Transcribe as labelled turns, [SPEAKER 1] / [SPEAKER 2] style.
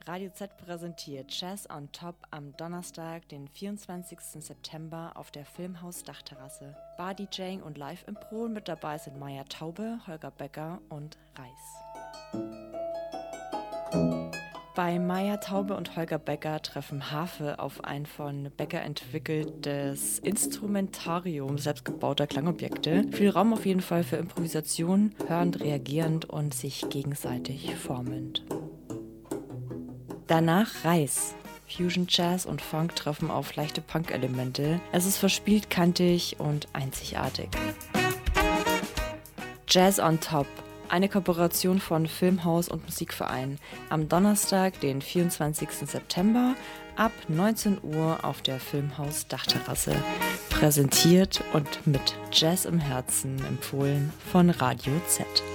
[SPEAKER 1] Radio Z präsentiert Jazz on Top am Donnerstag, den 24. September auf der Filmhaus Dachterrasse. Bar-DJing und Live-Impro mit dabei sind Maja Taube, Holger Becker und Reis. Bei Maja Taube und Holger Becker treffen Harfe auf ein von Becker entwickeltes Instrumentarium selbstgebauter Klangobjekte. Viel Raum auf jeden Fall für Improvisation, hörend, reagierend und sich gegenseitig formend. Danach Reis. Fusion, Jazz und Funk treffen auf leichte Punk-Elemente. Es ist verspielt, kantig und einzigartig. Jazz on Top. Eine Kooperation von Filmhaus und Musikverein. Am Donnerstag, den 24. September, ab 19 Uhr auf der Filmhaus Dachterrasse. Präsentiert und mit Jazz im Herzen empfohlen von Radio Z.